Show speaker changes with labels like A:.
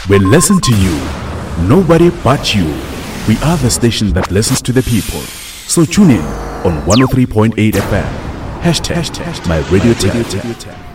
A: We listen to you. Nobody but you. We are the station that listens to the people. So tune in on 103.8 FM. Hashtag My Radio Tech.